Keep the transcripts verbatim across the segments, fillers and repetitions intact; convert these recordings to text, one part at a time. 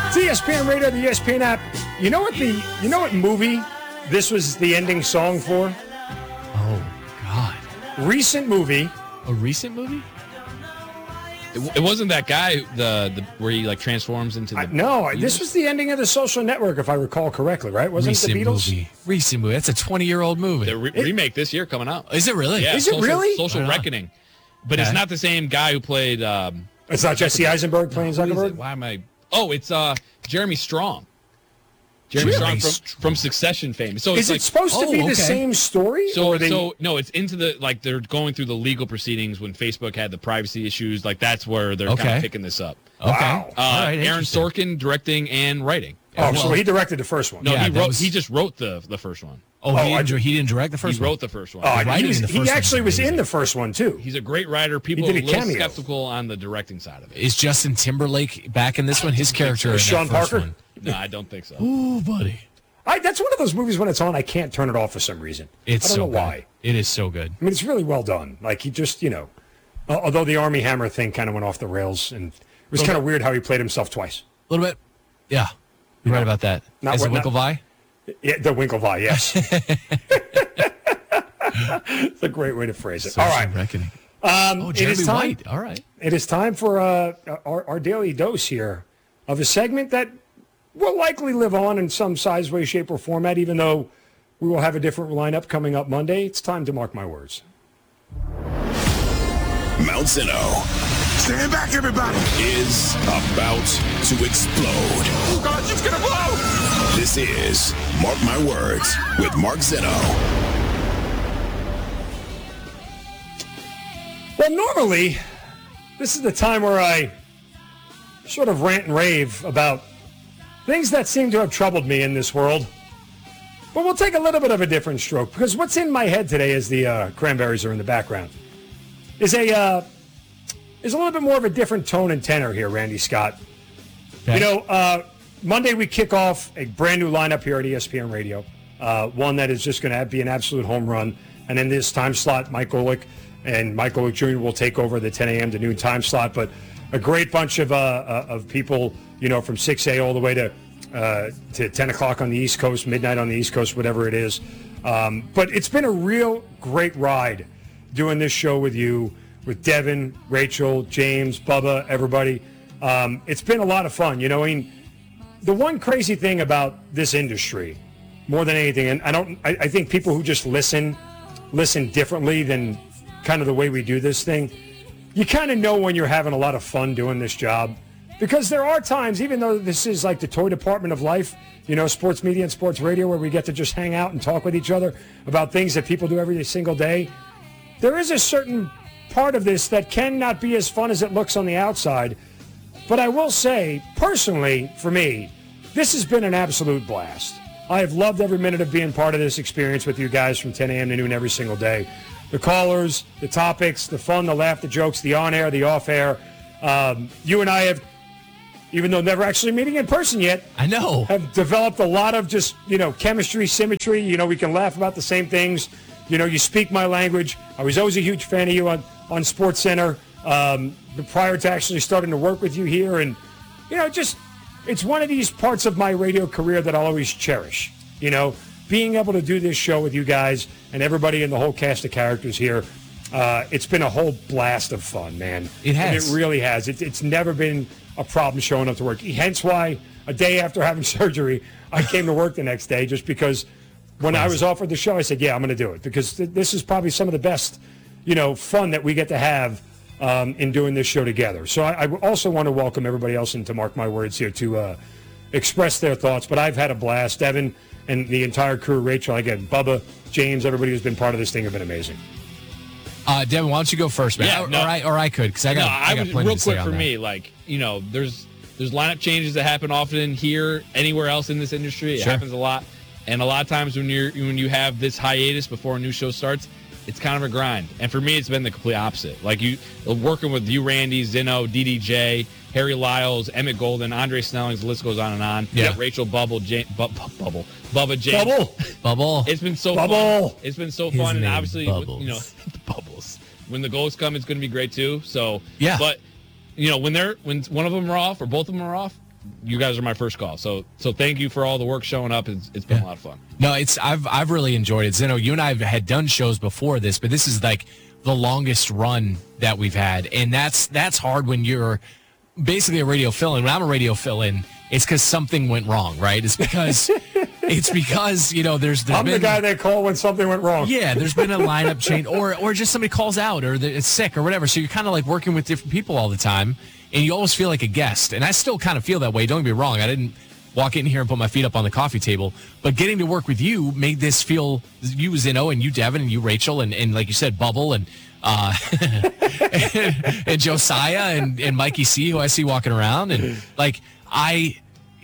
It's E S P N Radio, the E S P N app. You know what the you know what movie this was the ending song for? Oh God! Recent movie. A recent movie? It, it wasn't that guy the, the where he like transforms into the. I, no, this was the ending of The Social Network, if I recall correctly. Right? Wasn't recent it the Beatles? Movie. Recent movie. That's a twenty-year-old movie. The re- it, remake this year coming out. Is it really? Yeah, Is it social, really? Social Reckoning, but okay. it's not the same guy who played. Um, It's not Jesse Eisenberg playing who is it? Zuckerberg. Why am I? Oh, it's uh, Jeremy Strong. Jeremy Really? Strong from, from Succession fame. So it's Is it like, supposed to oh, be the okay. same story? So, or they, so no, it's into the like they're going through the legal proceedings when Facebook had the privacy issues. Like that's where they're kind Okay. of picking this up. Okay. Wow. Uh, All right, Aaron interesting. Sorkin directing and writing. oh, well- so he directed the first one. No, Yeah, he that wrote. was- He just wrote the the first one. Oh, Oh, he, I- didn't, he didn't direct the first He one? wrote the first one. Oh, The he, writing was, in the he first actually one's was in amazing. the first one too. He's a great writer. People did are a a little cameo. skeptical on the directing side of it. Is Justin Timberlake back in this one? His character in that Sean first Parker? one. No, I don't think so. Ooh, buddy. I, that's one of those movies when it's on, I can't turn it off for some reason. It's I don't so know good. why. It is so good. I mean, it's really well done. Like he just, you know, uh, although the Army Hammer thing kind of went off the rails, and it was kind of weird how he played himself twice. A little bit. Yeah. You're right about that. Not As a what- not- Winklevi? Yeah, the Winklevi, yes. It's a great way to phrase it. All Social right, Reckoning. um, Oh, it Jeremy is time. White. All right. It is time for uh, our, our daily dose here of a segment that will likely live on in some size, way, shape, or format, even though we will have a different lineup coming up Monday. It's time to mark my words. Mount Zinno. Stand back, everybody. Is about to explode. Oh, God, it's going to blow. This is Mark My Words with Mark Zinno. Well, normally, this is the time where I sort of rant and rave about things that seem to have troubled me in this world. But we'll take a little bit of a different stroke, because what's in my head today, as the uh, cranberries are in the background, is a uh, is a little bit more of a different tone and tenor here, Randy Scott. Okay. You know, uh, Monday we kick off a brand new lineup here at E S P N Radio, uh, one that is just going to be an absolute home run. And in this time slot, Mike Golick and Mike Golick Junior will take over the ten a.m. to noon time slot. But a great bunch of uh, uh, of people, you know, from six a all the way to uh, to ten o'clock on the East Coast, midnight on the East Coast, whatever it is. Um, but it's been a real great ride doing this show with you, with Devin, Rachel, James, Bubba, everybody. Um, it's been a lot of fun. You know, I mean, the one crazy thing about this industry, more than anything, and I don't, I, I think people who just listen, listen differently than kind of the way we do this thing. You kind of know when you're having a lot of fun doing this job, because there are times, even though this is like the toy department of life, you know, sports media and sports radio, where we get to just hang out and talk with each other about things that people do every single day. There is a certain part of this that cannot be as fun as it looks on the outside. But I will say, personally, for me, this has been an absolute blast. I have loved every minute of being part of this experience with you guys from ten a.m. to noon every single day. The callers, the topics, the fun, the laugh, the jokes, the on-air, the off-air. Um, you and I have, even though never actually meeting in person yet, I know. have developed a lot of just, you know, chemistry, symmetry. You know, we can laugh about the same things. You know, you speak my language. I was always a huge fan of you on, on Sports Center. Um, prior to actually starting to work with you here. And, you know, just, it's one of these parts of my radio career that I'll always cherish. You know, being able to do this show with you guys and everybody in the whole cast of characters here. Uh, it's been a whole blast of fun, man. It has. And it really has. It, it's never been a problem showing up to work. Hence why a day after having surgery, I came to work the next day, just because when I was offered the show, I said, yeah, I'm going to do it, because th- this is probably some of the best, you know, fun that we get to have Um, in doing this show together. So I, I also want to welcome everybody else in, to mark my words here, to uh, express their thoughts. But I've had a blast. Evan and the entire crew, Rachel, again, Bubba, James, everybody who's been part of this thing have been amazing. Uh, Devin, why don't you go first, man? Yeah, or, no. or I or I could, because I got. No, I, got was plenty real to say quick on for that. me. Like, you know, there's there's lineup changes that happen often here, anywhere else in this industry. It Sure. happens a lot, and a lot of times when you're when you have this hiatus before a new show starts, it's kind of a grind. And for me, it's been the complete opposite. Like, you working with you, Randy, Zinno, D D J, Harry Lyles, Emmett Golden, Andre Snellings, the list goes on and on. Yeah. You got Rachel Bubble, James, Bu- Bu- Bubble, Bubba James. Bubble! Bubble. It's been so Bubble. fun. It's been so His fun, and name, obviously, Bubbles. you know, the bubbles. When the goals come, it's going to be great too. So Yeah. but you know, when they're when one of them are off or both of them are off, you guys are my first call. So so thank you for all the work showing up. It's, it's been Yeah. a lot of fun. No, it's I've I've really enjoyed it. Zeno, you and I have had done shows before this, but this is like the longest run that we've had, and that's that's hard when you're basically a radio fill-in. When I'm a radio fill-in, it's because something went wrong, right? It's because it's because you know there's there's I'm been, the guy they call when something went wrong. Yeah, there's been a lineup change, or or just somebody calls out, or it's sick, or whatever. So you're kind of like working with different people all the time, and you always feel like a guest. And I still kind of feel that way. Don't get me wrong. I didn't walk in here and put my feet up on the coffee table, but getting to work with you made this feel, you Zeno and you Devin and you Rachel and, and like you said, Bubble and uh, and, and Josiah and, and Mikey C, who I see walking around, and like I.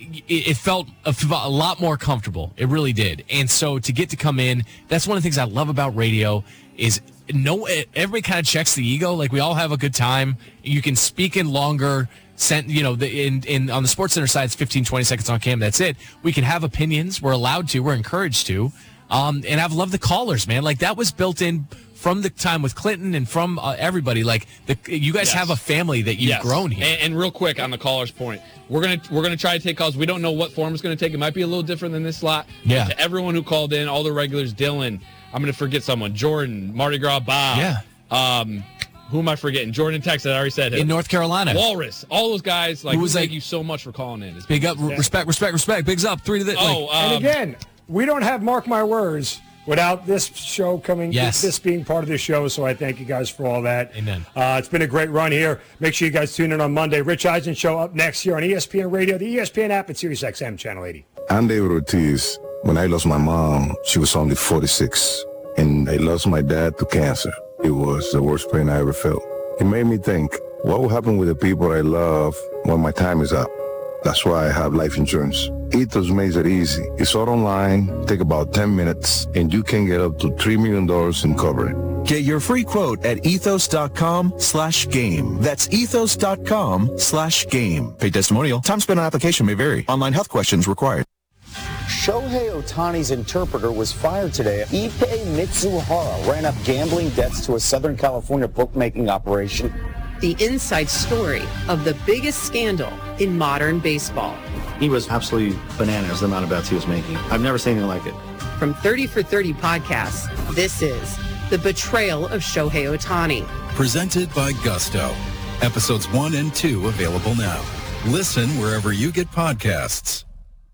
It felt a, a lot more comfortable. It really did. And so to get to come in, that's one of the things I love about radio is no, everybody kind of checks the ego. Like we all have a good time. You can speak in longer, sent, you know, the, in, in on the Sports Center side, it's fifteen, twenty seconds on cam. That's it. We can have opinions. We're allowed to. We're encouraged to. Um, and I've loved the callers, man. Like that was built in from the time with Clinton and from uh, everybody. Like the, you guys Yes. have a family that you've Yes. grown here. And, and real quick on the caller's point, we're gonna we're gonna try to take calls. We don't know what form it's gonna take. It might be a little different than this slot. Yeah. But to everyone who called in, all the regulars, Dylan, I'm gonna forget someone, Jordan, Mardi Gras Bob. Yeah. Um, who am I forgetting? Jordan in Texas. I already said it. In North Carolina. Walrus. All those guys. Like, Who was thank like- you so much for calling in. It's Big up, respect, respect, respect. Bigs up. Three to the. Oh, like, um, And again, we don't have Mark My Words without this show coming, Yes. this being part of the show. So I thank you guys for all that. Amen. Uh, it's been a great run here. Make sure you guys tune in on Monday. Rich Eisen Show up next here on E S P N Radio, the E S P N app, and Sirius X M Channel eighty. I'm David Ortiz. When I lost my mom, she was only forty-six, and I lost my dad to cancer. It was the worst pain I ever felt. It made me think, what will happen with the people I love when my time is up? That's why I have life insurance. Ethos makes it easy. It's all online, take about ten minutes, and you can get up to three million dollars in coverage. Get your free quote at ethos.com slash game. That's ethos.com slash game. Paid testimonial. Time spent on application may vary. Online health questions required. Shohei Ohtani's interpreter was fired today. Ippei Mitsuhara ran up gambling debts to a Southern California bookmaking operation. The inside story of the biggest scandal in modern baseball. He was absolutely bananas, the amount of bets he was making. I've never seen anything like it. From thirty for thirty podcasts, this is The Betrayal of Shohei Ohtani. Presented by Gusto. Episodes one and two available now. Listen wherever you get podcasts.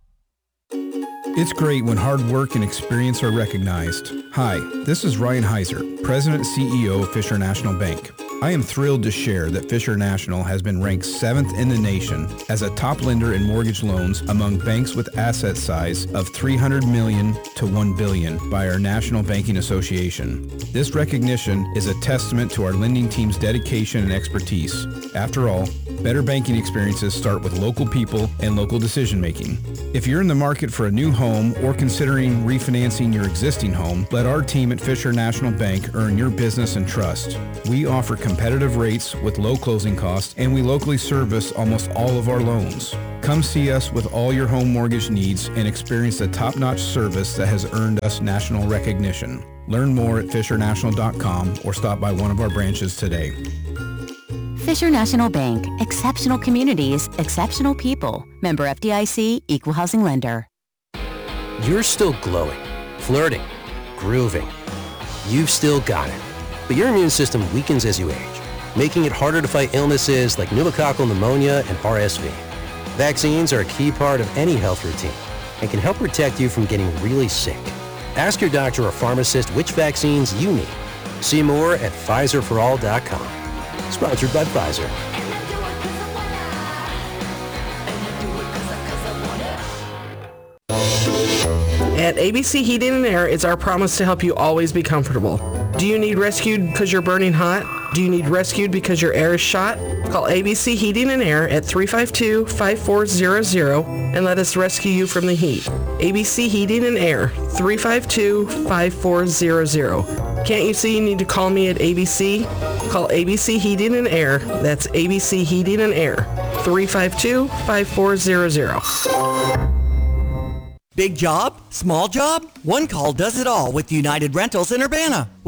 It's great when hard work and experience are recognized. Hi, this is Ryan Heiser, President and C E O of Fisher National Bank. I am thrilled to share that Fisher National has been ranked seventh in the nation as a top lender in mortgage loans among banks with asset size of three hundred million dollars to one billion dollars by our National Banking Association. This recognition is a testament to our lending team's dedication and expertise. After all, better banking experiences start with local people and local decision making. If you're in the market for a new home or considering refinancing your existing home, let our team at Fisher National Bank earn your business and trust. We offer competitive rates with low closing costs, and we locally service almost all of our loans. Come see us with all your home mortgage needs and experience the top-notch service that has earned us national recognition. Learn more at fisher national dot com or stop by one of our branches today. Fisher National Bank. Exceptional communities, exceptional people. Member F D I C, Equal Housing Lender. You're still glowing, flirting, grooving. You've still got it. But your immune system weakens as you age, making it harder to fight illnesses like pneumococcal pneumonia and R S V. Vaccines are a key part of any health routine and can help protect you from getting really sick. Ask your doctor or pharmacist which vaccines you need. See more at Pfizer for all dot com. Sponsored by Pfizer. At A B C Heating and Air, it's our promise to help you always be comfortable. Do you need rescued because you're burning hot? Do you need rescued because your air is shot? Call A B C Heating and Air at three five two, five four zero zero and let us rescue you from the heat. A B C Heating and Air, three five two, five four zero zero. Can't you see you need to call me at A B C? Call A B C Heating and Air. That's A B C Heating and Air, three five two, five four zero zero. Big job? Small job? One call does it all with United Rentals in Urbana. With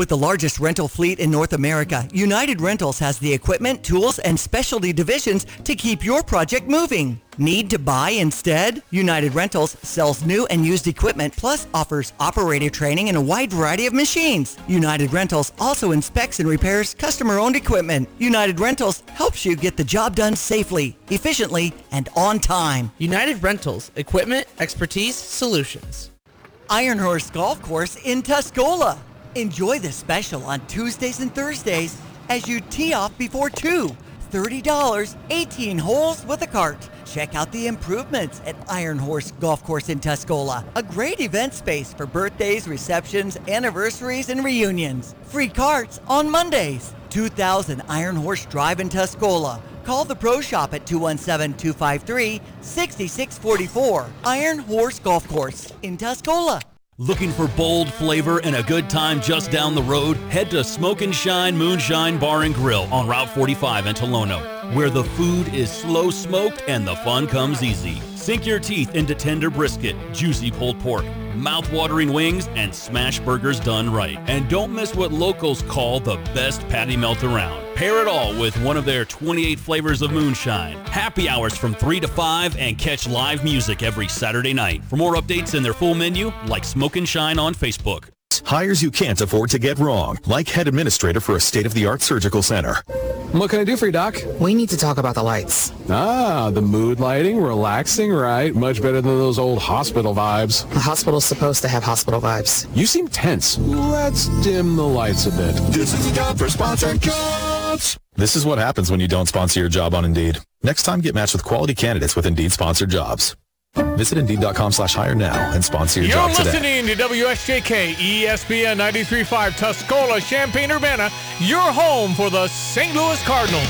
With the largest rental fleet in North America, United Rentals has the equipment, tools, and specialty divisions to keep your project moving. Need to buy instead? United Rentals sells new and used equipment, plus offers operator training and a wide variety of machines. United Rentals also inspects and repairs customer-owned equipment. United Rentals helps you get the job done safely, efficiently, and on time. United Rentals, equipment, expertise, solutions. Iron Horse Golf Course in Tuscola. Enjoy the special on Tuesdays and Thursdays as you tee off before two. thirty dollars, eighteen holes with a cart. Check out the improvements at Iron Horse Golf Course in Tuscola. A great event space for birthdays, receptions, anniversaries, and reunions. Free carts on Mondays. two thousand Iron Horse Drive in Tuscola. Call the Pro Shop at two one seven, two five three, six six four four. Iron Horse Golf Course in Tuscola. Looking for bold flavor and a good time just down the road? Head to Smoke and Shine Moonshine Bar and Grill on Route forty-five in Tolono, where the food is slow smoked and the fun comes easy. Sink your teeth into tender brisket, juicy pulled pork, mouth-watering wings, and smash burgers done right. And don't miss what locals call the best patty melt around. Pair it all with one of their twenty-eight flavors of moonshine. Happy hours from three to five and catch live music every Saturday night. For more updates and their full menu, like Smoke and Shine on Facebook. Hires you can't afford to get wrong, like head administrator for a state-of-the-art surgical center. What can I do for you, Doc? We need to talk about the lights. Ah, the mood lighting, relaxing, right? Much better than those old hospital vibes. The hospital's supposed to have hospital vibes. You seem tense. Let's dim the lights a bit. This is the job for sponsored jobs. This is what happens when you don't sponsor your job on Indeed. Next time, get matched with quality candidates with Indeed sponsored jobs. Visit Indeed.com slash hire now and sponsor your You're job today. You're listening to W S J K, E S P N ninety-three point five, Tuscola, Champaign-Urbana, your home for the Saint Louis Cardinals.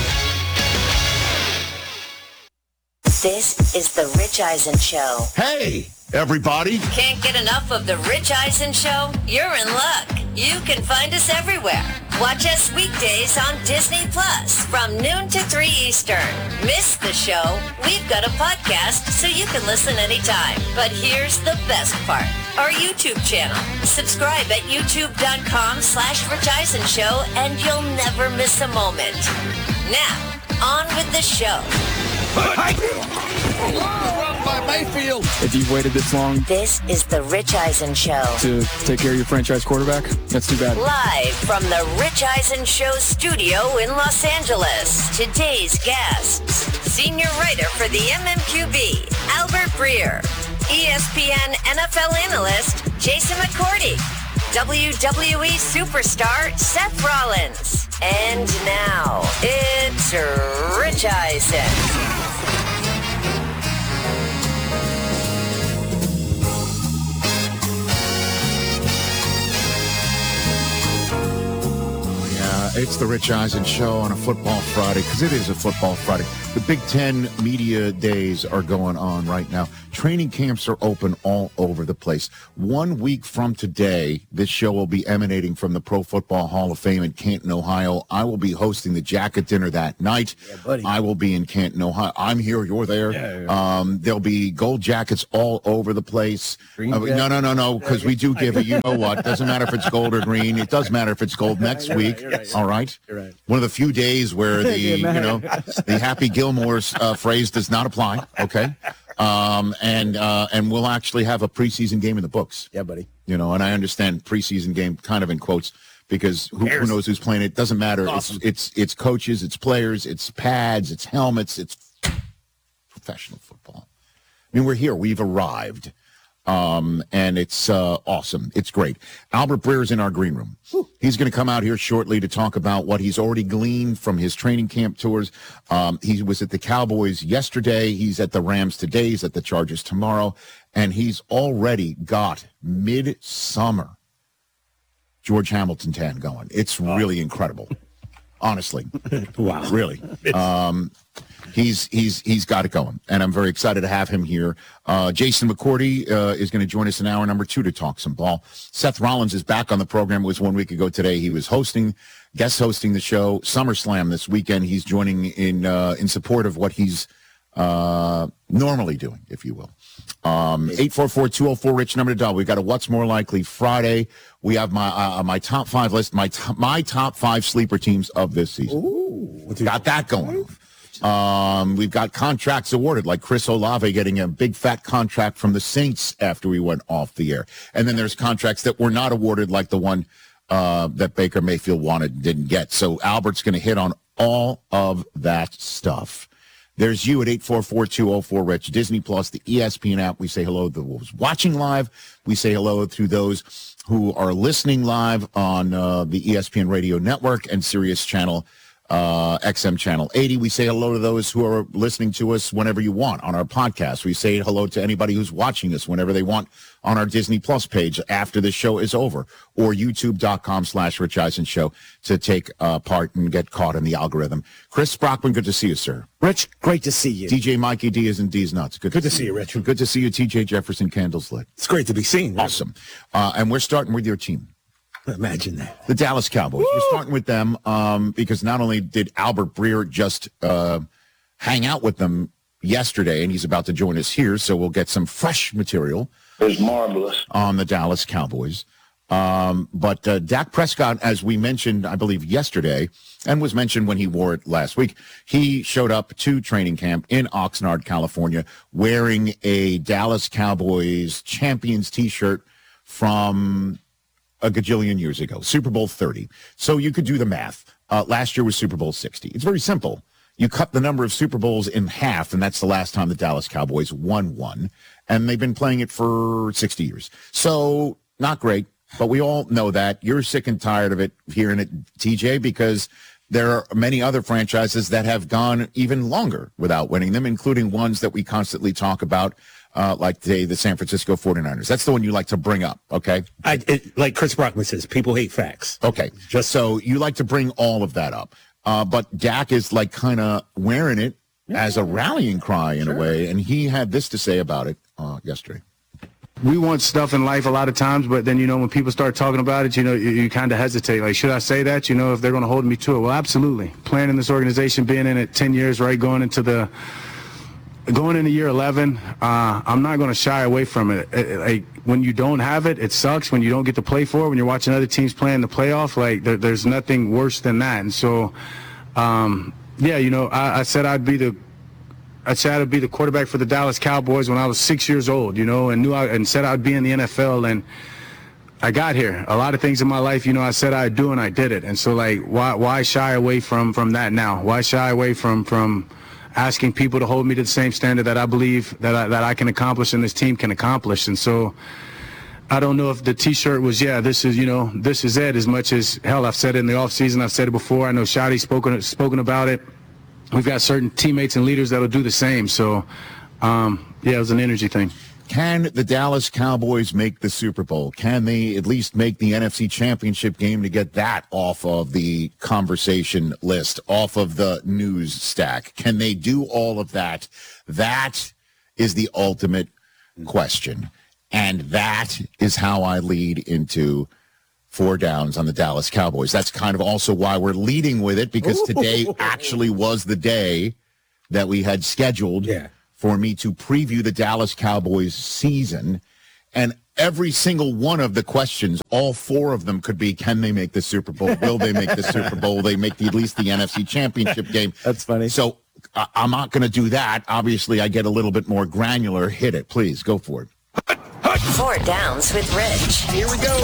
This is the Rich Eisen Show. Hey, everybody. Can't get enough of the Rich Eisen Show? You're in luck. You can find us everywhere. Watch us weekdays on Disney Plus from noon to three Eastern. Miss the show? We've got a podcast so you can listen anytime. But here's the best part. Our YouTube channel. Subscribe at youtube.com slash Rich Eisen Show and you'll never miss a moment. Now, on with the show. By Mayfield. If you've waited this long, this is the Rich Eisen Show. To take care of your franchise quarterback? That's too bad. Live from the Rich Eisen Show studio in Los Angeles, today's guests, senior writer for the M M Q B, Albert Breer, E S P N N F L analyst, Jason McCourty, W W E superstar, Seth Rollins. And now, it's Rich Eisen. It's the Rich Eisen Show on a Football Friday, because it is a Football Friday. The Big Ten media days are going on right now. Training camps are open all over the place. One week from today, this show will be emanating from the Pro Football Hall of Fame in Canton, Ohio. I will be hosting the jacket dinner that night. Yeah, buddy. I will be in Canton, Ohio. I'm here. You're there. Yeah, yeah. Um, there'll be gold jackets all over the place. Uh, no, no, no, no, because we do give it. You know what? Doesn't matter if it's gold or green. It does matter if it's gold next You're week. right, you're right. All right. You're right. One of the few days where the you know the Happy Gilmore's uh, phrase does not apply. Okay. Um, and uh, and we'll actually have a preseason game in the books. Yeah, buddy. You know, and I understand preseason game kind of in quotes because who, who knows who's playing it? Doesn't matter. Awesome. It's it's it's coaches, it's players, it's pads, it's helmets, it's professional football. I mean, we're here. We've arrived. Um, and it's uh, awesome. It's great. Albert Breer is in our green room. Whew. He's going to come out here shortly to talk about what he's already gleaned from his training camp tours. Um, he was at the Cowboys yesterday. He's at the Rams today. He's at the Chargers tomorrow. And he's already got midsummer George Hamilton tan going. It's oh. really incredible. Honestly. Wow. Really. Um, He's he's he's got it going, and I'm very excited to have him here. Uh, Jason McCourty uh, is going to join us in hour number two to talk some ball. Seth Rollins is back on the program. It was one week ago today. He was hosting, guest hosting the show SummerSlam this weekend. He's joining in uh, in support of what he's uh, normally doing, if you will. Um, eight four four, two oh four, RICH, number to dial. We've got a What's More Likely Friday. We have my uh, my top five list, my, t- my top five sleeper teams of this season. Ooh, got that going on. Um, we've got contracts awarded, like Chris Olave getting a big fat contract from the Saints after we went off the air. And then there's contracts that were not awarded, like the one uh, that Baker Mayfield wanted and didn't get. So Albert's going to hit on all of that stuff. There's you at eight four four, two oh four, RICH, Disney Plus, the E S P N app. We say hello to those watching live. We say hello to those who are listening live on uh, the E S P N Radio Network and Sirius Channel, uh, X M Channel eighty. We say hello to those who are listening to us whenever you want on our podcast. We say hello to anybody who's watching us whenever they want on our Disney Plus page after the show is over, or youtube.com slash Rich Eisen Show to take uh, part and get caught in the algorithm. Chris Brockman, good to see you, sir. Rich, great to see you. D J Mikey D is in D's nuts. Good, good to, to see you, Rich. Good to see you, T J Jefferson, candles lit. It's great to be seen. Rich. Awesome. Uh, and we're starting with your team. Imagine that. The Dallas Cowboys. Woo! We're starting with them um, because not only did Albert Breer just uh, hang out with them yesterday, and he's about to join us here, so we'll get some fresh material. It's marvelous. On the Dallas Cowboys. Um, but uh, Dak Prescott, as we mentioned, I believe, yesterday, and was mentioned when he wore it last week, he showed up to training camp in Oxnard, California, wearing a Dallas Cowboys Champions T-shirt from a gajillion years ago, Super Bowl thirty. So you could do the math. Uh, last year was Super Bowl sixty. It's very simple. You cut the number of Super Bowls in half, and that's the last time the Dallas Cowboys won one. And they've been playing it for sixty years. So not great, but we all know that. You're sick and tired of it hearing it, T J, because there are many other franchises that have gone even longer without winning them, including ones that we constantly talk about, uh, like today, the San Francisco forty-niners. That's the one you like to bring up, okay? I, it, like Chris Brockman says, people hate facts. Okay, just so you like to bring all of that up. Uh, but Dak is like kind of wearing it as a rallying cry in sure. a way, and he had this to say about it uh, yesterday. We want stuff in life a lot of times, but then, you know, when people start talking about it, you know, you, you kind of hesitate. Like, should I say that? You know, if they're going to hold me to it. Well, absolutely. Playing in this organization, being in it ten years, right, going into the going into year eleven, uh, I'm not going to shy away from it. It, it. Like, when you don't have it, it sucks. When you don't get to play for it, when you're watching other teams play in the playoff, like, there, there's nothing worse than that. And so, um, yeah, you know, I, I said I'd be the I said I'd be the quarterback for the Dallas Cowboys when I was six years old, you know, and knew I, and said I'd be in the N F L, and I got here. A lot of things in my life, you know, I said I'd do, and I did it. And so, like, why why shy away from from that now? Why shy away from from asking people to hold me to the same standard that I believe that I, that I can accomplish and this team can accomplish? And so, I don't know if the T-shirt was, yeah, this is, you know, this is it, as much as, hell, I've said it in the offseason. I've said it before. I know Shotty's spoken spoken about it. We've got certain teammates and leaders that'll do the same. So, um, yeah, it was an energy thing. Can the Dallas Cowboys make the Super Bowl? Can they at least make the N F C Championship game to get that off of the conversation list, off of the news stack? Can they do all of that? That is the ultimate question. And that is how I lead into four downs on the Dallas Cowboys. That's kind of also why we're leading with it, because today actually was the day that we had scheduled yeah. for me to preview the Dallas Cowboys season. And every single one of the questions, all four of them could be, can they make the Super Bowl? Will they make the Super Bowl? Will they make the, at least the N F C Championship game? That's funny. So uh, I'm not going to do that. Obviously, I get a little bit more granular. Hit it. Please, go for it. Four downs with Rich. Here we go.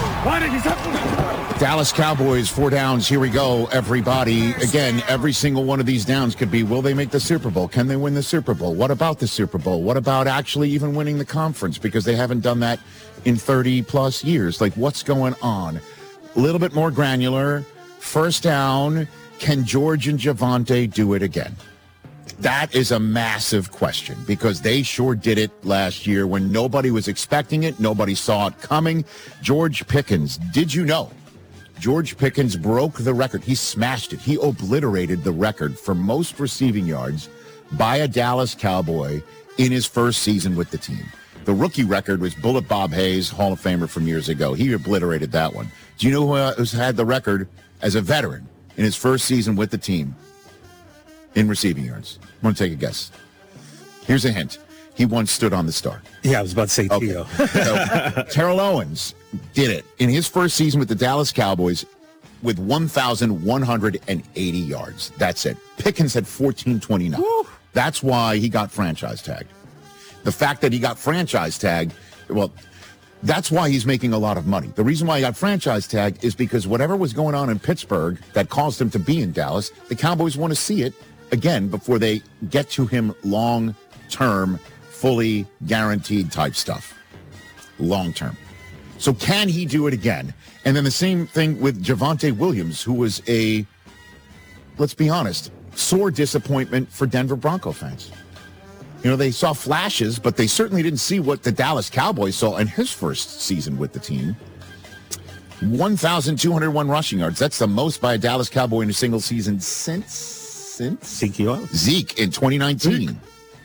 Dallas Cowboys, four downs. Here we go, everybody. Again, every single one of these downs could be, will they make the Super Bowl? Can they win the Super Bowl? What about the Super Bowl? What about actually even winning the conference? Because they haven't done that in thirty plus years. Like, what's going on? A little bit more granular. First down, can George and Javonte do it again? That is a massive question, because they sure did it last year when nobody was expecting it. Nobody saw it coming. George Pickens, did you know? George Pickens broke the record. He smashed it. He obliterated the record for most receiving yards by a Dallas Cowboy in his first season with the team. The rookie record was Bullet Bob Hayes, Hall of Famer from years ago. He obliterated that one. Do you know who uh, who's had the record as a veteran in his first season with the team in receiving yards? I'm going to take a guess. Here's a hint. He once stood on the Star. Yeah, I was about to say Okay. Tio. So, Terrell Owens did it in his first season with the Dallas Cowboys with one thousand one hundred eighty yards. That's it. Pickens had fourteen twenty-nine. That's why he got franchise tagged. The fact that he got franchise tagged, well, that's why he's making a lot of money. The reason why he got franchise tagged is because whatever was going on in Pittsburgh that caused him to be in Dallas, the Cowboys want to see it again before they get to him long-term, fully guaranteed type stuff. Long-term. So can he do it again? And then the same thing with Javonte Williams, who was a, let's be honest, sore disappointment for Denver Bronco fans. You know, they saw flashes, but they certainly didn't see what the Dallas Cowboys saw in his first season with the team. one thousand two hundred one rushing yards. That's the most by a Dallas Cowboy in a single season since, since Zeke, Zeke in twenty nineteen. Zeke.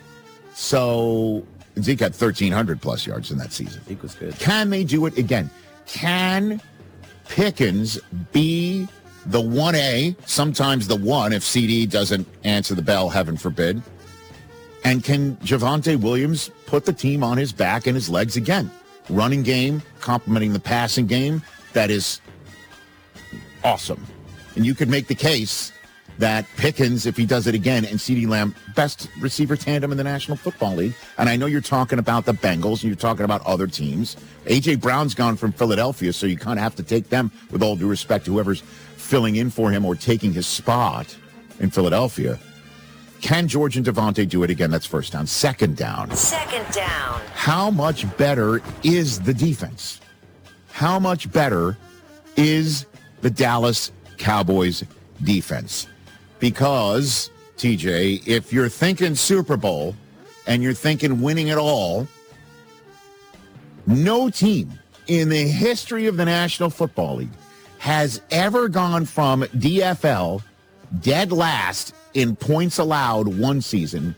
So Zeke had thirteen hundred plus yards in that season. Zeke was good. Can they do it again? Can Pickens be the one A, sometimes the one if C D doesn't answer the bell, heaven forbid? And can Javonte Williams put the team on his back and his legs again? Running game, complementing the passing game, that is awesome. And you could make the case that Pickens, if he does it again, and CeeDee Lamb, best receiver tandem in the National Football League. And I know you're talking about the Bengals and you're talking about other teams. A J. Brown's gone from Philadelphia, so you kind of have to take them with all due respect to whoever's filling in for him or taking his spot in Philadelphia. Can George and Devontae do it again? That's first down. Second down. Second down. How much better is the defense? How much better is the Dallas Cowboys defense? Because, T J, if you're thinking Super Bowl and you're thinking winning it all, no team in the history of the National Football League has ever gone from D F L dead last in points allowed one season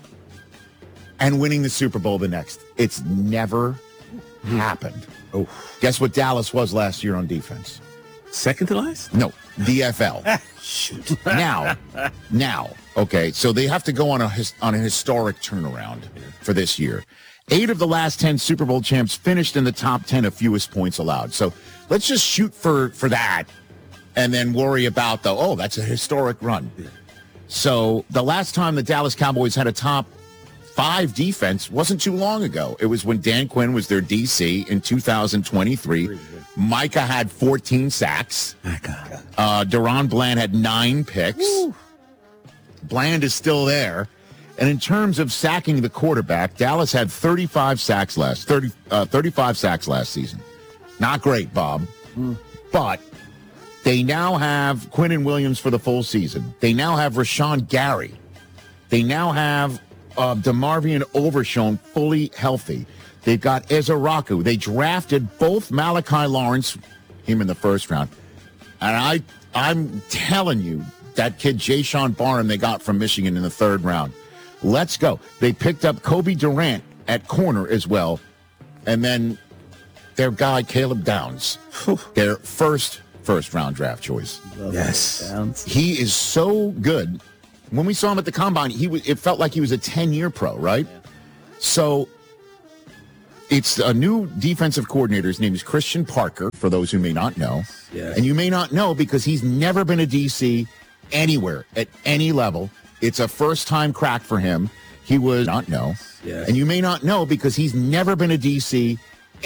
and winning the Super Bowl the next. It's never happened. Oh, guess what Dallas was last year on defense? Second to last? No, D F L. Shoot. Now, now, okay, so they have to go on a his, on a historic turnaround for this year. Eight of the last ten Super Bowl champs finished in the top ten of fewest points allowed. So let's just shoot for, for that and then worry about the, oh, that's a historic run. So the last time the Dallas Cowboys had a top five defense wasn't too long ago. It was when Dan Quinn was their D C in two thousand twenty-three. Micah had fourteen sacks. Uh, Deron Bland had nine picks. Woo. Bland is still there. And in terms of sacking the quarterback, Dallas had thirty-five sacks last thirty, uh, thirty-five sacks last season. Not great, Bob. Mm. But they now have Quinnen Williams for the full season. They now have Rashawn Gary. They now have uh, DeMarvion Overshown fully healthy. They've got Ezeraku. They drafted both Malachi Lawrence, him in the first round. And I, I'm telling you, that kid Jayshon Barham they got from Michigan in the third round. Let's go. They picked up Kobe Durant at corner as well. And then their guy, Caleb Downs, their first first round draft choice. Yes. He is so good. When we saw him at the combine, he was, it felt like he was a ten-year pro, right? Yeah. So it's a new defensive coordinator. His name is Christian Parker, for those who may not know. Yes. And you may not know because he's never been a D C anywhere at any level. It's a first-time crack for him. He was not know. Yes. And you may not know because he's never been a D C